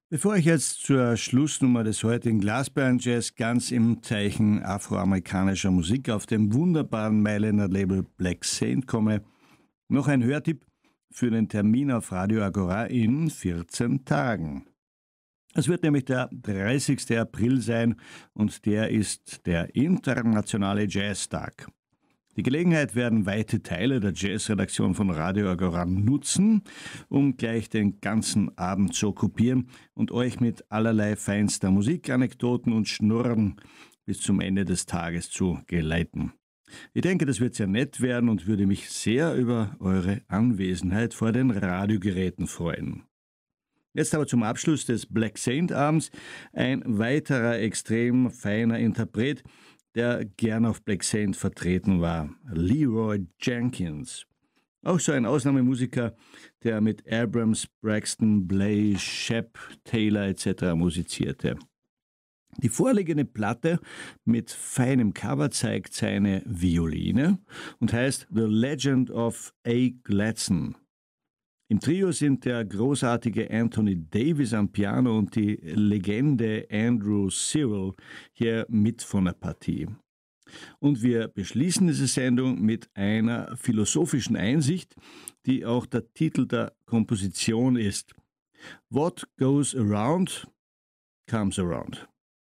Bevor ich jetzt zur Schlussnummer des heutigen Glasperlen-Jazz ganz im Zeichen afroamerikanischer Musik auf dem wunderbaren Mailänder Label Black Saint komme, noch ein Hörtipp für den Termin auf Radio Agora in 14 Tagen. Es wird nämlich der 30. April sein und der ist der internationale Jazztag. Die Gelegenheit werden weite Teile der Jazzredaktion von Radio Agora nutzen, um gleich den ganzen Abend zu okkupieren und euch mit allerlei feinster Musik, Anekdoten und Schnurren bis zum Ende des Tages zu geleiten. Ich denke, das wird sehr nett werden und würde mich sehr über eure Anwesenheit vor den Radiogeräten freuen. Jetzt aber zum Abschluss des Black Saint Abends ein weiterer extrem feiner Interpret, der gern auf Black Saint vertreten war, Leroy Jenkins. Auch so ein Ausnahmemusiker, der mit Abrams, Braxton, Bley, Shep, Taylor etc. musizierte. Die vorliegende Platte mit feinem Cover zeigt seine Violine und heißt The Legend of A. Gladson. Im Trio sind der großartige Anthony Davis am Piano und die Legende Andrew Cyril hier mit von der Partie. Und wir beschließen diese Sendung mit einer philosophischen Einsicht, die auch der Titel der Komposition ist. What goes around, comes around.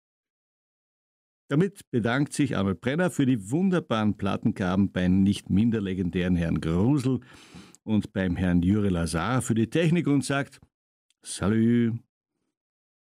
Damit bedankt sich Arnold Brenner für die wunderbaren Plattengaben beim nicht minder legendären Herrn Grusel und beim Herrn Jure Lazar für die Technik und sagt Salut.